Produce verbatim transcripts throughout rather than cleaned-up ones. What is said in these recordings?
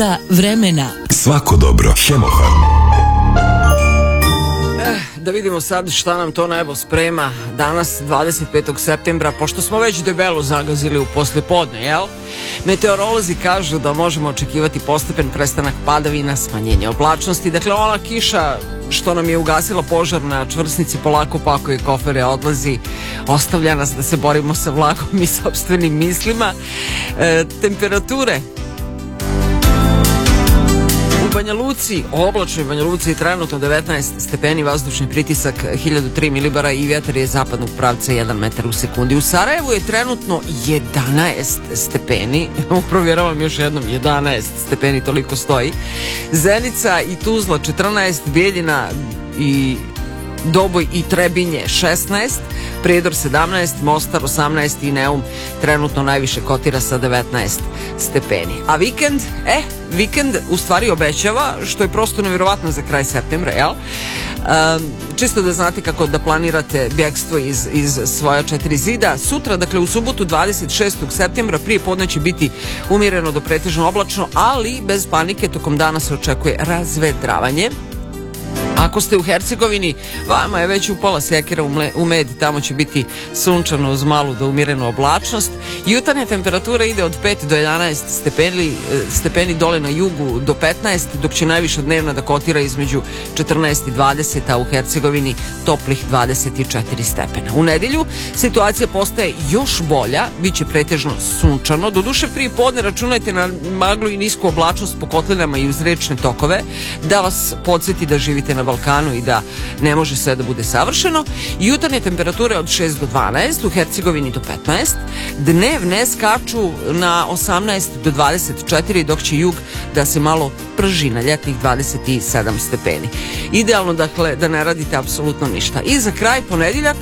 vremena. Svako dobro. Hemofarm. Eh, da vidimo sad šta nam to nebo sprema danas dvadeset petog septembra, pošto smo već debelo zagazili u poslijepodne, jel? Meteorolozi kažu da možemo očekivati postepen prestanak padavina, smanjenje oblačnosti. Dakle, ona kiša što nam je ugasila požar na čvrsnici polako pakuje kofere, odlazi, ostavlja nas da se borimo sa vlagom i sopstvenim mislima. E, temperature u Banja Luci, oblačno u Banja Luci, trenutno devetnaest stepeni, vazdušni pritisak hiljadu tri milibara i vjetar je zapadnog pravca jedan metar u sekundi. U Sarajevu je trenutno jedanaest stepeni, provjeravam još jednom, jedanaest stepeni, toliko stoji. Zenica i Tuzla četrnaest, Bijeljina i Doboj i Trebinje šesnaest, Prijedor sedamnaest, Mostar osamnaest i Neum trenutno najviše kotira sa devetnaest stepeni. A vikend, eh, vikend u stvari obećava, što je prosto nevjerovatno za kraj septembra, jel? Um, čisto da znate kako da planirate bjegstvo iz, iz svoja četiri zida. Sutra, dakle u subotu dvadeset šestog septembra, prije podne će biti umjereno do pretežno oblačno, ali bez panike, tokom dana se očekuje razvedravanje. Ako ste u Hercegovini, vama je već upala sjekira u med i tamo će biti sunčano uz malu do umjerenu oblačnost. Jutarnja temperatura ide od pet do jedanaest stepeni, stepeni dole na jugu do petnaest, dok će najviša dnevna da kotira između četrnaest i dvadeset, a u Hercegovini toplih dvadeset četiri stepena. U nedjelju situacija postaje još bolja, bit će pretežno sunčano. Doduše prije podne računajte na maglu i nisku oblačnost po kotlinama i uz rečne tokove, da vas podsjeti da živite na Balkanu i da ne može sve da bude savršeno. Jutarnje temperature od šest do dvanaest, u Hercegovini do petnaest, dnevne skaču na osamnaest do dvadeset četiri, dok će jug da se malo prži na ljetnih dvadeset sedam stepeni. Idealno, dakle, da ne radite apsolutno ništa. I za kraj ponedjeljak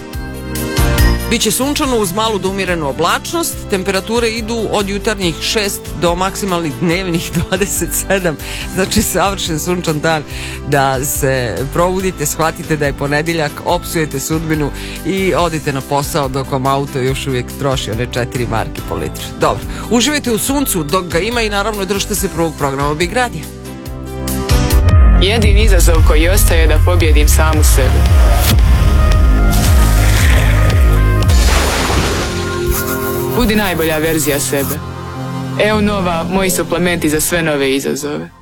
biće sunčano uz malu do umjerenu oblačnost, temperature idu od jutarnjih šest do maksimalnih dnevnih dvadeset sedam, znači savršen sunčan dan da se probudite, shvatite da je ponedjeljak, opsujete sudbinu i odite na posao dok vam auto još uvijek troši one četiri marke po litru. Dobro, uživajte u suncu dok ga ima i naravno držite se prvog programa Big Radija. Jedini izazov koji ostaje je da pobjedim samu sebe. Budi najbolja verzija sebe. Evo nova, moji suplementi za sve nove izazove.